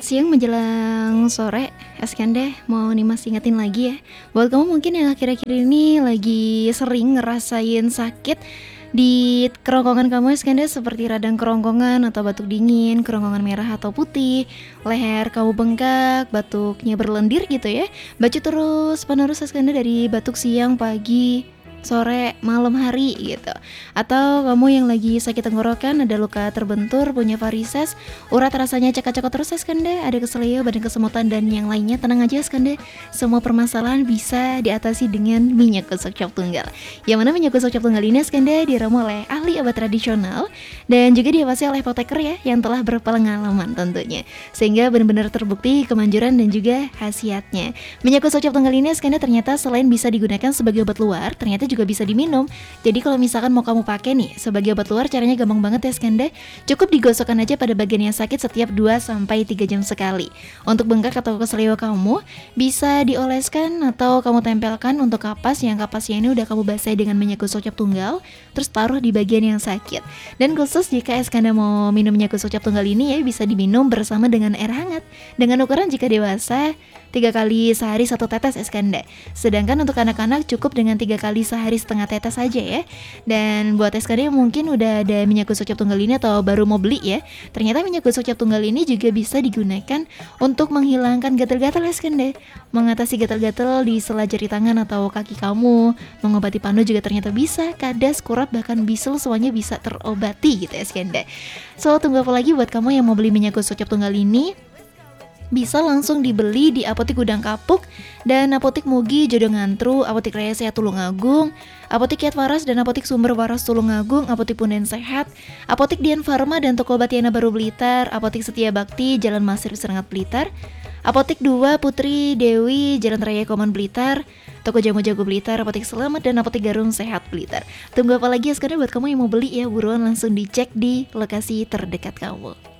siang menjelang sore, Eskende mau nih Mas ingetin lagi ya. Buat kamu mungkin yang akhir-akhir ini lagi sering ngerasain sakit di kerongkongan kamu Eskende, seperti radang kerongkongan atau batuk dingin, kerongkongan merah atau putih, leher kamu bengkak, batuknya berlendir gitu ya. Baca terus penerus Eskende dari batuk siang, pagi, sore, malam hari gitu. Atau kamu yang lagi sakit tenggorokan, ada luka terbentur, punya varises, urat rasanya cekak-cekak terus Eskende, ada keselio, badan kesemutan dan yang lainnya, tenang aja Eskende. Semua permasalahan bisa diatasi dengan minyak gosok cap tunggal. Yang mana minyak gosok cap tunggal ini Eskende diramu oleh ahli obat tradisional dan juga diawasi oleh apoteker ya yang telah berpengalaman tentunya. Sehingga benar-benar terbukti kemanjuran dan juga khasiatnya. Minyak gosok cap tunggal ini Eskende ternyata selain bisa digunakan sebagai obat luar, ternyata juga bisa diminum. Jadi kalau misalkan mau kamu pakai nih sebagai obat luar, caranya gampang banget ya Skanda. Cukup digosokkan aja pada bagian yang sakit setiap 2-3 jam sekali. Untuk bengkak atau keselio kamu bisa dioleskan atau kamu tempelkan untuk kapas, yang kapasnya ini udah kamu basahi dengan minyak gosok cap tunggal, terus taruh di bagian yang sakit. Dan khusus jika Skanda mau minum minyak gosok cap tunggal ini ya, bisa diminum bersama dengan air hangat dengan ukuran jika dewasa 3 kali sehari 1 tetes Eskanda. Sedangkan untuk anak-anak cukup dengan 3 kali sehari setengah tetes saja ya. Dan buat Eskanda yang mungkin udah ada minyak gosok cap tunggal ini atau baru mau beli ya, ternyata minyak gosok cap tunggal ini juga bisa digunakan untuk menghilangkan gatal-gatal Eskanda, mengatasi gatal-gatal di sela jari tangan atau kaki kamu, mengobati panu juga ternyata bisa, kadas, kurap, bahkan bisul semuanya bisa terobati gitu Eskanda. So tunggu apa lagi buat kamu yang mau beli minyak gosok cap tunggal ini? Bisa langsung dibeli di Apotik Gudang Kapuk dan Apotik Mugi Jodo Ngantru, Apotik Raya Sehat Tulungagung, Apotik Kiat Waras dan Apotik Sumber Waras Tulungagung, Apotik Punden Sehat, Apotik Dian Farma dan Toko Obat Yana Baru Blitar, Apotik Setia Bakti Jalan Masir Serengat Blitar, Apotik 2 Putri Dewi Jalan Raya Koman Blitar, Toko Jamu Jago Blitar, Apotik Selamat dan Apotik Garum Sehat Blitar. Tunggu apa lagi ya sekarang buat kamu yang mau beli ya, buruan langsung dicek di lokasi terdekat kamu.